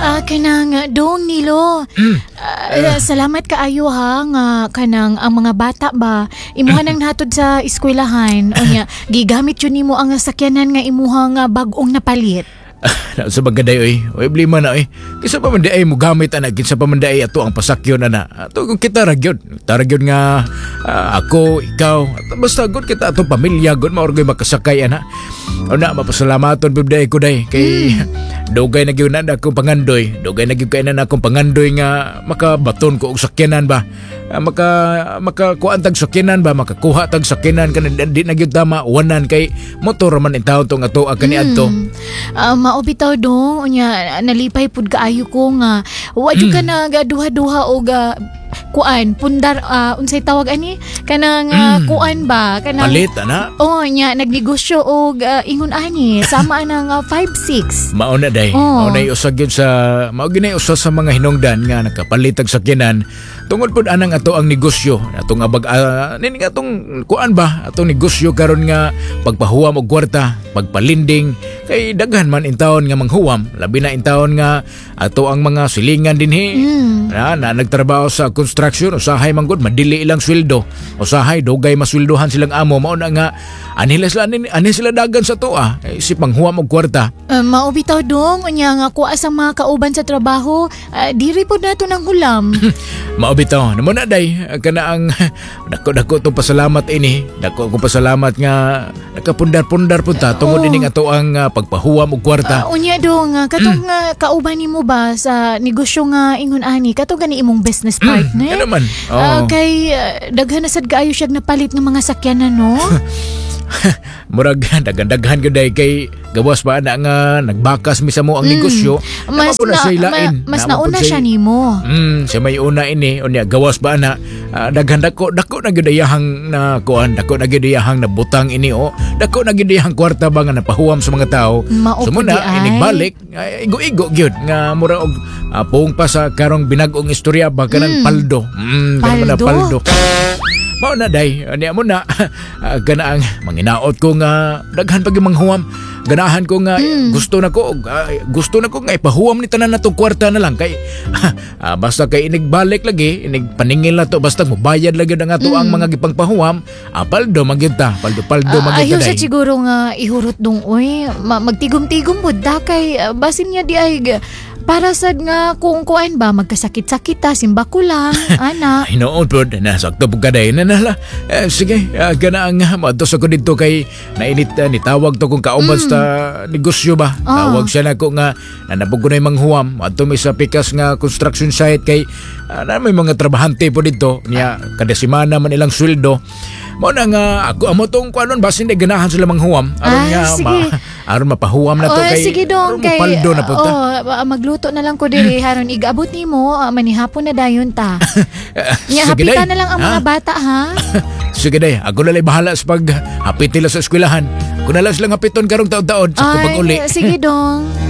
Kanang dong Nilo. Salamat kaayo ha nga kanang ang mga bata ba imuha nang nahatod sa eskwelahan. Unya gigamit yun nimo ang sakyanan nga imuha nga bag-ong napalit. Sa bagaday oy, problema na oy. Kisa pa man di ay mo gamit anak, kisa pa man di ay ato ang pasakyon ana. Ato kung kita ragyod. Taragyod nga ako, ikaw, basta gud kita atong pamilya gud maorgoy makasakay ana. Una mapasalamaton bibday ko day kay dugay na gyud na akong pangandoy. Dugay na gyud kay na akong pangandoy nga makabaton ko og sakyanan ba. Makakuha tag sakyanan ba, makakuha tag sakyanan kana di na gyud tama wanan kay motor man in taon tong ato kani adto. Maobitaw dong unya nalipay pud kaayo ko nga wa jud ka na duha-duha og kuan pundar unsay tawag ani kanang kuan ba kanang palit ana. Nya nagnegosyo og ingon ani sama nang 5-6 mao na day. Mao na usag gyud sa mao ginay usa sa mga hinungdan nga nakapalit og sakyanan tungod pud anang ato ang negosyo atong abag nini atong kuan ba atong negosyo karon nga pagpahuwam og kwarta pagpalinding kay daghan man in taon nga manghuwam labi na in taon nga ato ang mga silingan dinhi na nagtrabaho sa construction usahay man gud madili ilang sweldo usahay dugay masweldohan silang amo mao na nga ani sila dagan sa tuwa isip manghuwam og kwarta. Maobitaw dong unya nga kuha sa mga kauban sa trabaho diri pod nato nang hulam. Maobitaw namo na day kana ang dako to pasalamat ini dako ko pasalamat nga nakapundar-pundar pud ta tungod ining ato ang pagpahuwam og kwarta. Unya dong katong kauban nimo ba sa negosyo nga ingon ani katong gani imong business partner. Ano man? Kay daghan na sad kaayo siya napalit ng mga sakyanan no. Murag daghan gaday kay gawas ba na nga nagbakas mi sa mo ang negosyo. Mas nauna siya nimo. Siya may una ini unya gawas ba na daghan dako na gidayahang na kuan dako na gidayahang na butang ini dako na gidayahang kwarta ba nga napahuwam sa mga tao. Sumuna inig balik igo-igo gyud nga mura og puong pa sa karong binag-ong istorya ba kanang paldo. Paldo. Mao na day, niya mo na ganaang manginaot ko nga daghan pag manghuwam. Ganahan ko nga gusto na ko nga ipahuwam ni tanan natong kwarta na lang kay basta kay inigbalik lagi, inigpaningil na to basta mobayad lagi ang ato ang mga gipangpahuwam. Paldo magyunta, paldo magyunta. Ayaw sa siguro nga ihurot dong oy, magtigom-tigom pud da kay basin niya di ay para sad nga kung kuan ba magkasakit-sakit simba ko lang ana. Ay noon pod nasakto pud kaday na nala. Sige gana nga matos ako dito kay nainit nitawag to kung kauban sa negosyo ba. Tawag siya nako nga nanabog ko na manghuwam adto mi sa pikas nga construction site kay may mga trabahante po dito niya kada semana man ilang sweldo. Mao na nga ako amo tong kuanon basin di ganahan sila manghuwam aron nga aron mapahuwam na to kay sige dong kay paldo na punta. Magluto na lang ko diri haron igabot nimo manihapon na dayon ta. Nya hapitan na lang ang mga bata ha. Sige day, ako na lang bahala sa pag hapit nila sa eskwelahan. Ako na lang silang hapiton karong taon-taon sa kupag uli. Sige dong.